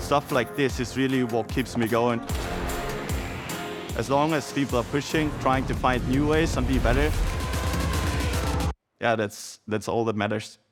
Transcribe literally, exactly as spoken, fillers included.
stuff like this is really what keeps me going. As long as people are pushing, trying to find new ways and be better, yeah, that's that's all that matters.